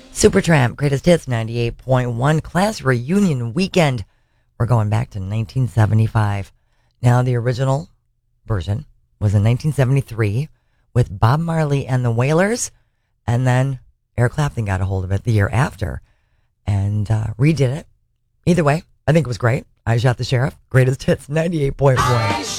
Supertramp, Greatest Hits 98.1, Class Reunion Weekend. We're going back to 1975. Now, the original version was in 1973 with Bob Marley and the Wailers, and then Eric Clapton got a hold of it the year after and redid it. Either way, I think it was great. I Shot the Sheriff, Greatest Hits 98.1.